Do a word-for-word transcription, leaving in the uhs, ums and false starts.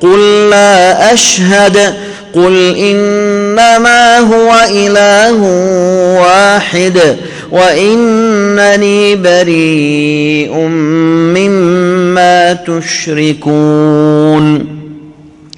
قل لا أشهد قل إنما هو إله واحد وإنني بريء مما تشركون